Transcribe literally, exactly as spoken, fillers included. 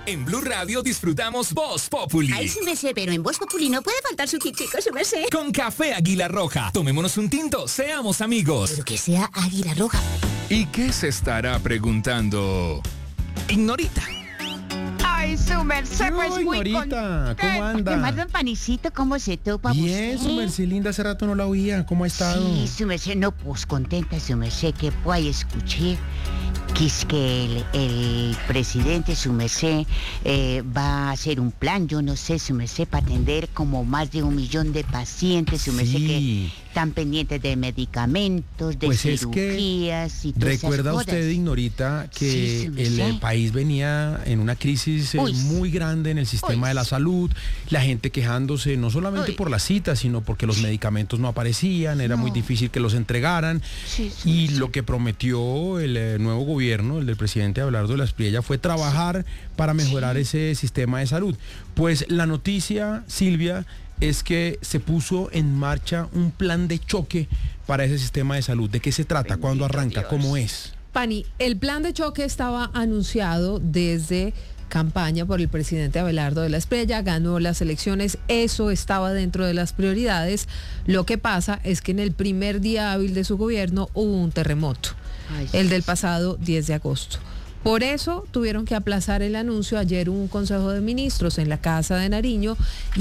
En Blue Radio disfrutamos Voz Populi. Ay, sí me sé, pero en Voz Populi no puede faltar su chico, sí me sé. Con café Águila Roja. Tomémonos un tinto, seamos amigos. Pero que sea Águila Roja. ¿Y qué se estará preguntando Ignorita? Ay, su merced, pues Uy, muy Norita, contenta. ¿cómo anda? Además, don Panicito, ¿cómo se topa Bien, usted? su merced linda, hace rato no la oía. ¿Cómo ha estado? Sí, su merced, no, pues contenta, su merced, que pues escuché que es que el, el presidente, su merced, eh, va a hacer un plan, yo no sé, su merced, para atender como más de un millón de pacientes, su merced, Sí. que están pendientes de medicamentos, de Pues es que cirugías y todas esas ¿recuerda cosas. usted, Ignorita, que Sí, sí me el sé. eh, país venía en una crisis eh, Uy, muy grande en el sistema Uy, de la sí. salud? La gente quejándose no solamente Uy. por las citas, sino porque los medicamentos no aparecían, era muy No. difícil que los entregaran. Sí, sí, Y sí. lo que prometió el eh, nuevo gobierno, el del presidente Abelardo de la Espriella, fue trabajar para mejorar ese sistema de salud. Pues la noticia, Silvia, es que se puso en marcha un plan de choque para ese sistema de salud. ¿De qué se trata? ¿Cuándo arranca? Dios. ¿Cómo es? Pani, el plan de choque estaba anunciado desde campaña por el presidente Abelardo de la Espriella, ganó las elecciones, eso estaba dentro de las prioridades. Lo que pasa es que en el primer día hábil de su gobierno hubo un terremoto, Ay, el sí, del sí. pasado diez de agosto. Por eso tuvieron que aplazar el anuncio. Ayer hubo un consejo de ministros en la Casa de Nariño